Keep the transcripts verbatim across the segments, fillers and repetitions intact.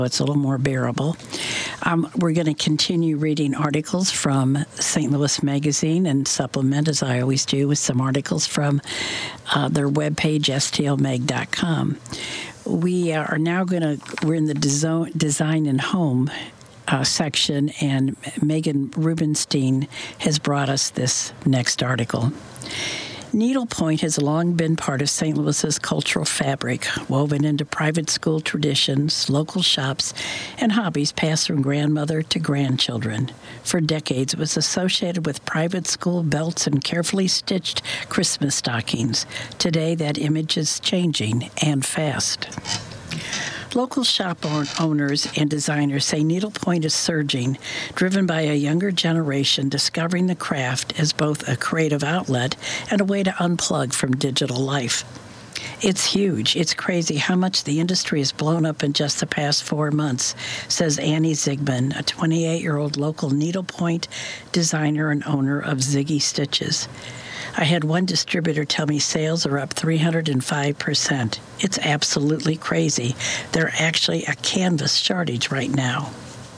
it's a little more bearable. Um, we're going to continue reading articles from Saint Louis Magazine and supplement, as I always do, with some articles from uh, their webpage, S T L mag dot com. We are now going to, we're in the design, design and home uh, section, and Megan Rubenstein has brought us this next article. Needlepoint has long been part of Saint Louis's cultural fabric, woven into private school traditions, local shops, and hobbies passed from grandmother to grandchildren. For decades, it was associated with private school belts and carefully stitched Christmas stockings. Today, that image is changing, and fast. Local shop owners and designers say needlepoint is surging, driven by a younger generation discovering the craft as both a creative outlet and a way to unplug from digital life. It's huge. It's crazy how much the industry has blown up in just the past four months, says Annie Zigman, a twenty-eight-year-old local needlepoint designer and owner of Ziggy Stitches. I had one distributor tell me sales are up three hundred five percent. It's absolutely crazy. They're actually a canvas shortage right now.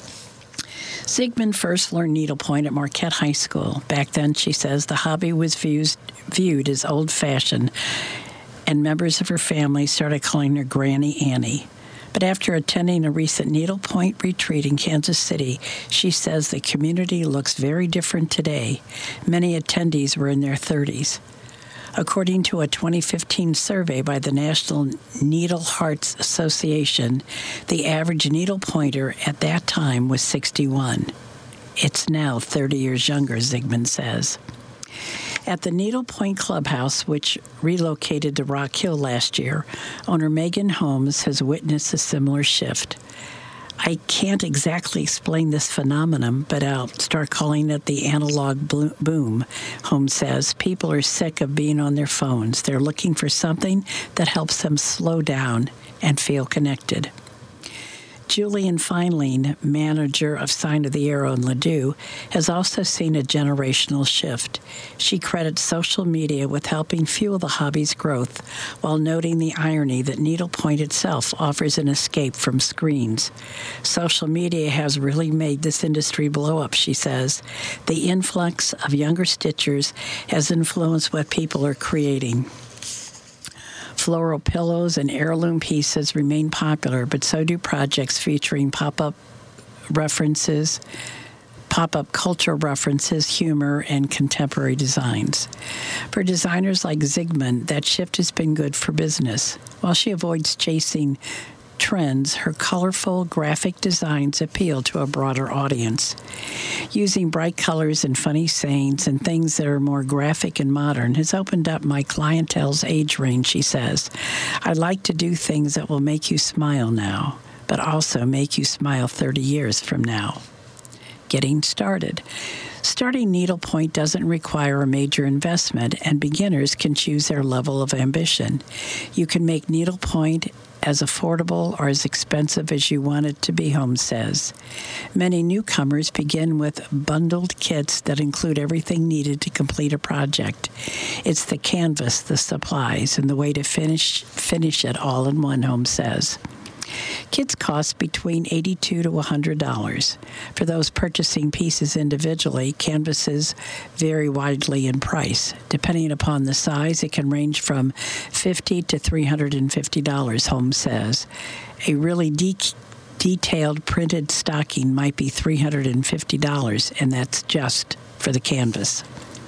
Zigman first learned needlepoint at Marquette High School. Back then, she says, the hobby was views, viewed as old-fashioned, and members of her family started calling her Granny Annie. But after attending a recent needlepoint retreat in Kansas City, she says the community looks very different today. Many attendees were in their thirties. According to a twenty fifteen survey by the National Needle Hearts Association, the average needlepointer at that time was sixty-one. It's now thirty years younger, Zigman says. At the Needlepoint Clubhouse, which relocated to Rock Hill last year, owner Megan Holmes has witnessed a similar shift. I can't exactly explain this phenomenon, but I'll start calling it the analog boom, Holmes says. People are sick of being on their phones. They're looking for something that helps them slow down and feel connected. Julian Feinlein, manager of Sign of the Arrow in Ladue, has also seen a generational shift. She credits social media with helping fuel the hobby's growth, while noting the irony that needlepoint itself offers an escape from screens. Social media has really made this industry blow up, she says. The influx of younger stitchers has influenced what people are creating. Floral pillows and heirloom pieces remain popular, but so do projects featuring pop-up references, pop-up cultural references, humor, and contemporary designs. For designers like Zigman, that shift has been good for business. While she avoids chasing trends, her colorful graphic designs appeal to a broader audience. Using bright colors and funny sayings and things that are more graphic and modern has opened up my clientele's age range, she says. I like to do things that will make you smile now, but also make you smile thirty years from now. Getting started. Starting needlepoint doesn't require a major investment, and beginners can choose their level of ambition. You can make needlepoint as affordable or as expensive as you want it to be, Holmes says. Many newcomers begin with bundled kits that include everything needed to complete a project. It's the canvas, the supplies, and the way to finish finish it all in one, Holmes says. Kits cost between eighty-two dollars to one hundred dollars. For those purchasing pieces individually, canvases vary widely in price. Depending upon the size, it can range from fifty dollars to three hundred fifty dollars, Holmes says. A really de- detailed printed stocking might be three hundred fifty dollars, and that's just for the canvas.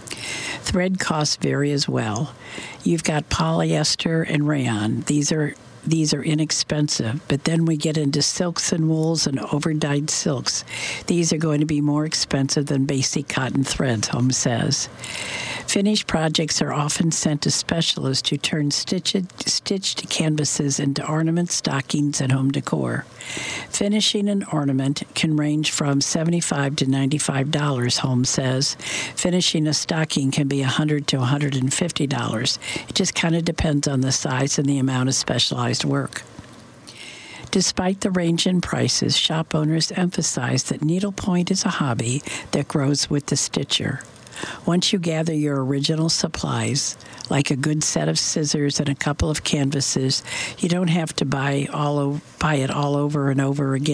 Thread costs vary as well. You've got polyester and rayon. These are These are inexpensive, but then we get into silks and wools and overdyed silks. These are going to be more expensive than basic cotton threads, Holmes says. Finished projects are often sent to specialists who turn stitched, stitched canvases into ornaments, stockings, and home decor. Finishing an ornament can range from seventy-five dollars to ninety-five dollars, Holmes says. Finishing a stocking can be one hundred dollars to one hundred fifty dollars. It just kind of depends on the size and the amount of specialized work. Despite the range in prices, shop owners emphasize that needlepoint is a hobby that grows with the stitcher. Once you gather your original supplies, like a good set of scissors and a couple of canvases, you don't have to buy all o- buy it all over and over again.